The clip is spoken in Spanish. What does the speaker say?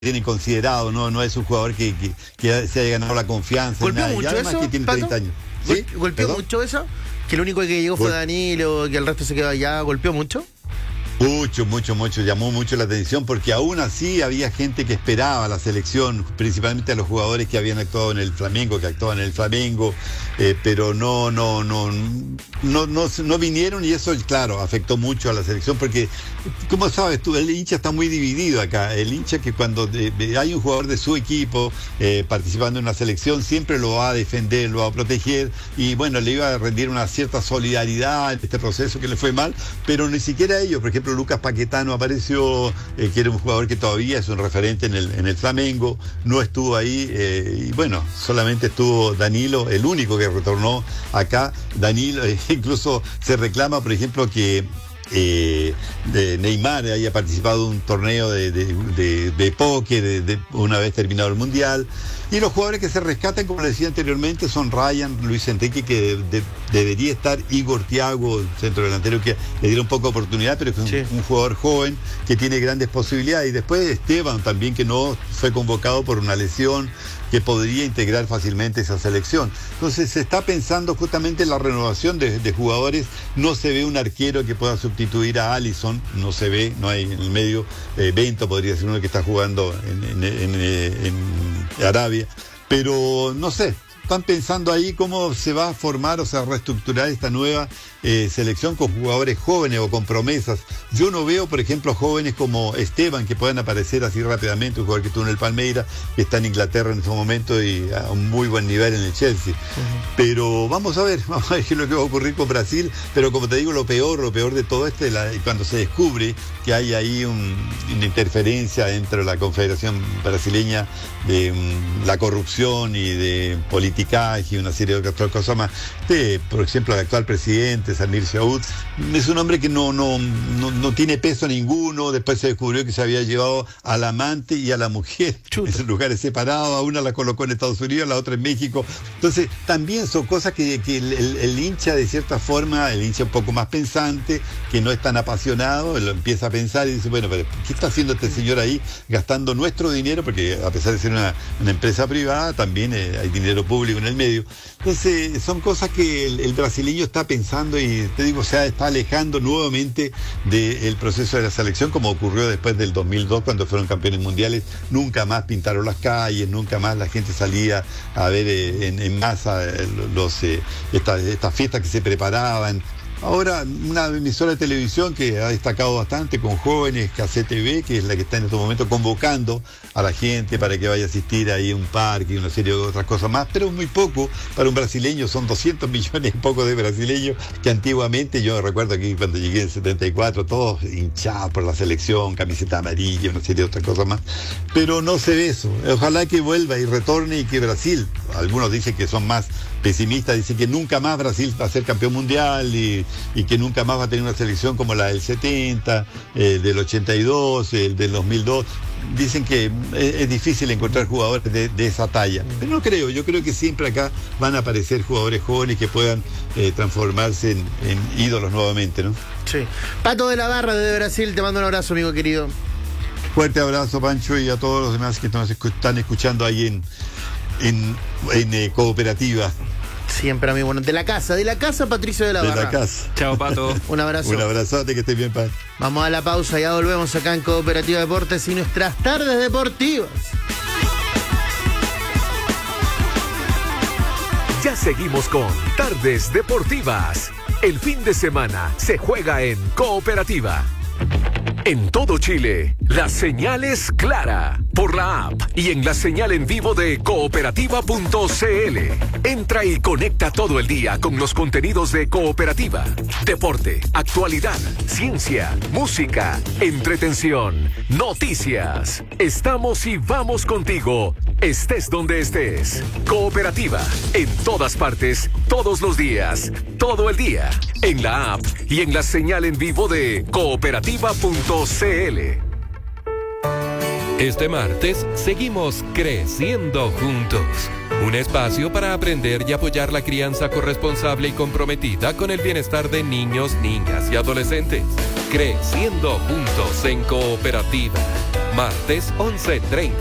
tiene considerado, no es un jugador que se haya ganado la confianza. ¿Golpeó nada. mucho Y además eso, que tiene Pato? 30 años. ¿Sí? ¿Golpeó mucho eso? Que el único que llegó fue Danilo, que el resto se quedó allá. ¿Golpeó mucho? Mucho, llamó mucho la atención porque aún así había gente que esperaba la selección, principalmente a los jugadores que habían actuado en el Flamengo, pero no vinieron y eso, claro, afectó mucho a la selección porque, como sabes tú, el hincha está muy dividido acá. El hincha que cuando hay un jugador de su equipo participando en una selección siempre lo va a defender, lo va a proteger y bueno, le iba a rendir una cierta solidaridad en este proceso que le fue mal, pero ni siquiera ellos. Por ejemplo, Lucas Paquetano apareció, que era un jugador que todavía es un referente en el Flamengo, no estuvo ahí, y bueno, solamente estuvo Danilo, el único que retornó acá. Danilo, incluso se reclama, por ejemplo, que de Neymar haya participado de un torneo de póker una vez terminado el Mundial. Y los jugadores que se rescatan, como le decía anteriormente, son Ryan, Luis Enrique, que debería estar, Igor Thiago, centro delantero, que le dieron poca oportunidad, pero es un jugador joven que tiene grandes posibilidades. Y después Esteban también, que no fue convocado por una lesión, que podría integrar fácilmente esa selección. Entonces se está pensando justamente en la renovación de jugadores. No se ve un arquero que pueda sustituir a Alisson, no se ve, no hay en el medio. Bento podría ser uno que está jugando en Arabia, pero no sé, están pensando ahí cómo se va a formar o se va a reestructurar esta nueva selección con jugadores jóvenes o con promesas. Yo no veo, por ejemplo, jóvenes como Esteban que puedan aparecer así rápidamente, un jugador que estuvo en el Palmeiras, que está en Inglaterra en este momento y a un muy buen nivel en el Chelsea. Pero vamos a ver qué es lo que va a ocurrir con Brasil, pero como te digo, lo peor de todo esto es cuando se descubre que hay ahí una interferencia dentro de la Confederación Brasileña de la corrupción y de politicaje y una serie de otras cosas más. Por ejemplo, el actual presidente Samir Saud es un hombre que no tiene peso ninguno. Después se descubrió que se había llevado al amante y a la mujer en lugares separados. A una la colocó en Estados Unidos, a la otra en México. Entonces también son cosas que el hincha, de cierta forma, el hincha un poco más pensante, que no es tan apasionado, lo empieza a pensar y dice, bueno, pero ¿qué está haciendo este señor ahí gastando nuestro dinero? Porque a pesar de ser una empresa privada, también hay dinero público en el medio. Entonces son cosas que el brasileño está pensando y te digo, está alejando nuevamente del proceso de la selección, como ocurrió después del 2002 cuando fueron campeones mundiales. Nunca más pintaron las calles, nunca más la gente salía a ver en masa estas fiestas que se preparaban. Ahora, una emisora de televisión que ha destacado bastante con jóvenes, KCTV, que es la que está en este momento convocando a la gente para que vaya a asistir ahí a un parque y una serie de otras cosas más, pero muy poco para un brasileño. Son 200 millones y poco de brasileños que antiguamente, yo recuerdo aquí cuando llegué en el 74, todos hinchados por la selección, camiseta amarilla, una serie de otras cosas más, pero no se ve eso. Ojalá que vuelva y retorne y que Brasil, algunos dicen que son más pesimistas, dicen que nunca más Brasil va a ser campeón mundial y que nunca más va a tener una selección como la del 70, del 82, el del 2002. Dicen que es difícil encontrar jugadores de esa talla, pero no creo. Yo creo que siempre acá van a aparecer jugadores jóvenes que puedan transformarse en ídolos nuevamente, ¿no? Sí. Pato de la Barra desde Brasil, te mando un abrazo, amigo querido. Fuerte abrazo, Pancho, y a todos los demás que nos están escuchando ahí en Cooperativa. Siempre, amigo. Bueno, de la casa, Patricio de la Barra. De la casa. Chao, Pato. Un abrazo. Un abrazote, que estés bien, Pato. Vamos a la pausa, ya volvemos acá en Cooperativa Deportes y nuestras tardes deportivas. Ya seguimos con Tardes Deportivas. El fin de semana se juega en Cooperativa. En todo Chile, la señal es clara por la app y en la señal en vivo de cooperativa.cl. Entra y conecta todo el día con los contenidos de Cooperativa. Deporte, actualidad, ciencia, música, entretención, noticias. Estamos y vamos contigo, estés donde estés. Cooperativa, en todas partes, todos los días, todo el día. En la app y en la señal en vivo de cooperativa.cl. Este martes seguimos creciendo juntos. Un espacio para aprender y apoyar la crianza corresponsable y comprometida con el bienestar de niños, niñas y adolescentes. Creciendo juntos en Cooperativa. martes 11:30.